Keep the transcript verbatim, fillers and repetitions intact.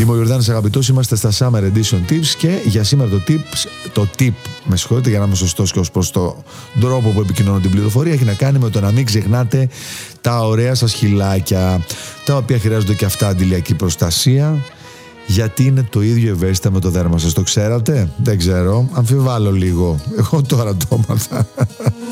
Είμαι ο Ιορδάνης Αγαπητός, είμαστε στα Summer Edition Tips και για σήμερα το tip, το tip, με συγχωρείτε για να είμαι σωστός και ως προς το τρόπο που επικοινωνώ την πληροφορία, έχει να κάνει με το να μην ξεχνάτε τα ωραία σας χυλάκια, τα οποία χρειάζονται και αυτά αντιλιακή προστασία, γιατί είναι το ίδιο ευαίσθητα με το δέρμα σας. Το ξέρατε? Δεν ξέρω, αμφιβάλλω λίγο. Εγώ τώρα το έμαθα.